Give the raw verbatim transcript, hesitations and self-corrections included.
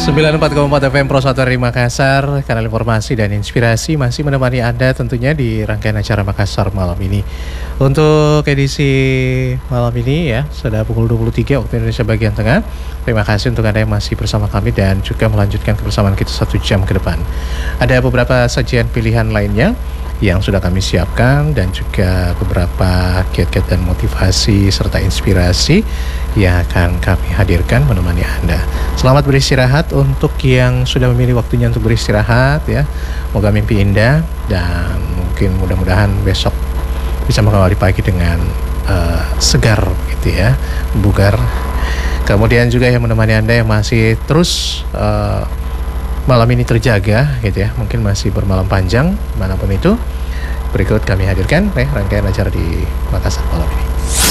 sembilan puluh empat koma empat F M Pro satu dari Makassar, kanal informasi dan inspirasi masih menemani Anda tentunya di rangkaian acara Makassar malam ini. Untuk edisi malam ini ya, sudah pukul dua puluh tiga waktu Indonesia bagian tengah. Terima kasih untuk Anda yang masih bersama kami dan juga melanjutkan kebersamaan kita satu jam ke depan. Ada beberapa sajian pilihan lainnya yang sudah kami siapkan dan juga beberapa kiat-kiat dan motivasi serta inspirasi yang akan kami hadirkan menemani Anda. Selamat beristirahat untuk yang sudah memilih waktunya untuk beristirahat ya. Moga mimpi indah dan mungkin mudah-mudahan besok bisa mengawali pagi dengan uh, segar gitu ya, bugar. Kemudian juga yang menemani Anda yang masih terus uh, malam ini terjaga gitu ya, mungkin masih bermalam panjang manapun itu. Berikut kami hadirkan eh, rangkaian acara di Makassar malam ini.